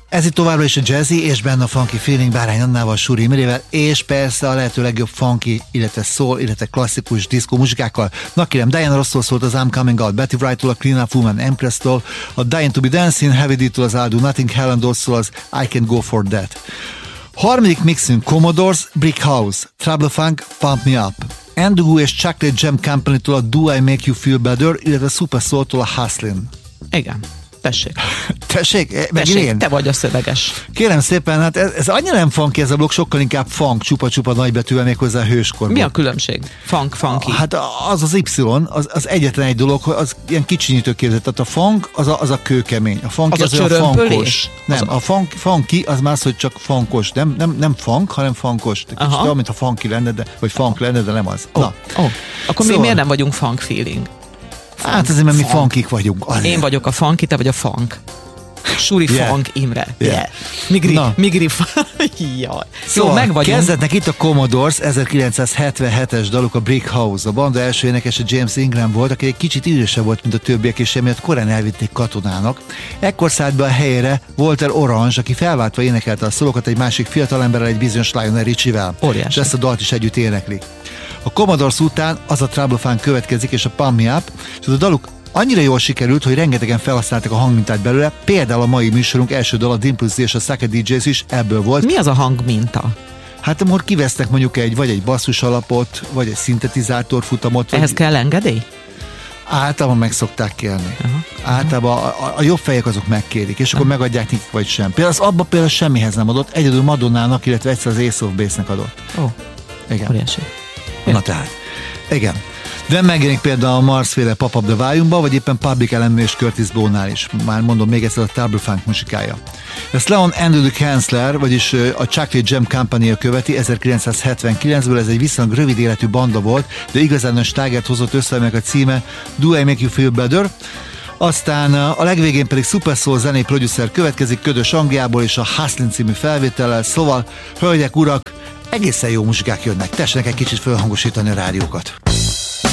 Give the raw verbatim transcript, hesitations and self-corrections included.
Ez itt továbbra is a jazzy, és benne a funky feeling Bárány Annával, Súri Imrével, és persze a lehető legjobb funky, illetve soul, illetve klasszikus diszkó muzsikákkal. Na kérem, Diana Rossztól szólt az I'm Coming Out, Betty Wright-tól, a Clean Up Woman, Empress-től, a Dying to be Dancing, Heavy D-től az I'll Do Nothing, Helen Dawes-tól az I Can Go For That. Harmadik mixünk Commodores, Brick House, Trouble Funk, Pump Me Up. Endugu és Chocolate Jam Company-től a Do I Make You Feel Better, illetve Super Soul-tól a Hustlin'. Igen. Tessék. Tessék, meg Tessék, én. te vagy a szöveges. Kérem szépen, hát ez, ez annyira nem funky ez a blokk, sokkal inkább funk, csupa-csupa nagybetűvel még hozzá hőskorban. Mi a különbség? Funk, funky. Hát az az Y, az, az egyetlen egy dolog, hogy az ilyen kicsinyítő képzett. Tehát a funk az a, az a kőkemény. A funky az, az a funkos. Nem, a funk, funky az már az, hogy csak funkos. Nem, nem, nem funk, hanem funkos. Kicsit olyan, mint a funky lenne, de, vagy funk lenne, de nem az. Oh, Na. Oh. Akkor szóval mi miért nem vagyunk funk feeling? Funk, hát azért, mert mi funkik vagyunk. Azért. Én vagyok a funky, te vagy a funk. Súri yeah. Funk Imre. Yeah. Yeah. Migri, no. Migri. Jaj. Szóval jó, meg vagyunk. Kezdetnek itt a Commodores, ezerkilencszázhetvenhetes daluk a Brick House. A banda első énekese James Ingram volt, aki egy kicsit idősebb volt, mint a többiek, és emiatt korán elvitték katonának. Ekkor szállt be a helyére Walter Orange, aki felváltva énekelte a szolokat egy másik fiatalemberrel, egy bizonyos Lionel Richie-vel. Óriási. És ezt a dalt is együtt éneklik. A Commodores után az a Trouble Funk következik, és a Pump Me Up, és az a daluk annyira jól sikerült, hogy rengetegen felhasználtak a hangmintát belőle, például a mai műsorunk első dal, a Dimple Z és a Sucker dé jéz is ebből volt. Mi az a hangminta? Hát amikor kivesznek mondjuk egy, vagy egy basszus alapot, vagy egy szintetizátor futamot. Ehhez vagy... kell engedély? Általában meg szokták kérni. Aha. Általában a, a, a jobb fejek azok megkérik, és akkor megadják nekik, vagy sem. Például az abba például semmihez nem adott, egyedül Madonnának, illetve egyszer az Ace of Base-nek adott. Ó, oh. Igen. Óriási. Na tehát, igen. De megjelenik például a Mars-féle Pop Up the Volume-ba, vagy éppen Public Enemy és Curtis Blow-nál is. Már mondom még egyszer, a Trouble Funk musikája. Ezt Leon Andrew Hensler, vagyis a Chocolate Jam Company-a követi ezerkilencszázhetvenkilencből, ez egy viszonylag rövid életű banda volt, de igazán a slágert hozott össze, meg a címe Do I Make You Feel Better? Aztán a legvégén pedig Super Soul zenei producer következik Ködös Angliából és a Hustlin' című felvétellel, szóval, hölgyek, urak, egészen jó muzsikák jönnek. Tessenek egy kicsit fölhangosítani a rádiókat.